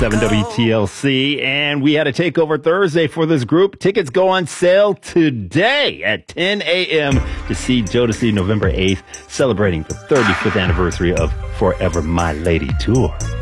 7 WTLC, and we had a takeover Thursday for this group. Tickets go on sale today at 10 a.m. to see Jodeci November 8th, celebrating the 35th anniversary of Forever My Lady tour.